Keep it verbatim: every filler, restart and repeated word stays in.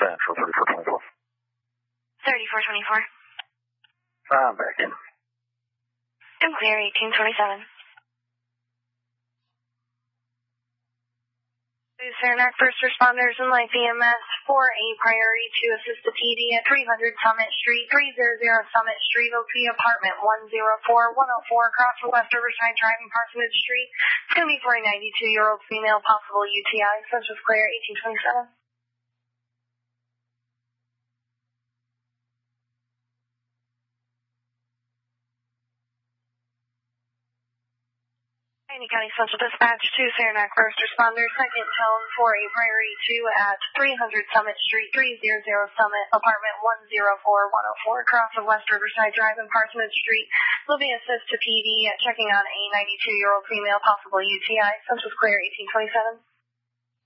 Central, thirty-four twenty-four. thirty-four twenty-four. I'm back in. I'm clear, eighteen twenty-seven. Saranac First Responders and Life E M S for a priority to assist the P D at three hundred Summit Street, three hundred Summit Street, O P apartment one oh four one oh four across from West Riverside Drive and Parsonage Street. It's going to be for a ninety-two-year-old female, possible U T I. Census clear, eighteen twenty-seven. Miami County Central Dispatch to Saranac First Responders, second tone for a priority two at three hundred Summit Street, three hundred Summit, apartment one oh four one oh four, across of West Riverside Drive and Parsonage Street. Will be assist to P D at checking on a ninety-two-year-old female, possible U T I. Census clear, eighteen twenty-seven.